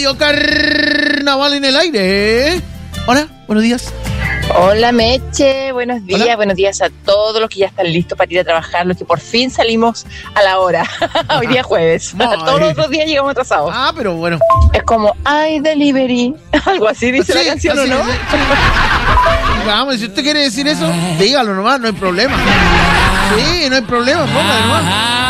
Radio Carnaval en el aire. Hola, buenos días. Hola Meche, buenos días. Hola. Buenos días a todos los que ya están listos para ir a trabajar, los que por fin salimos a la hora. Hoy día jueves. Todos los otros días llegamos atrasados. Ah, pero bueno. Es como, ay, delivery. Algo así dice la canción, así, ¿o no? Sí. Vamos, si usted quiere decir eso, dígalo nomás, no hay problema. Sí, no hay problema, póngalo nomás.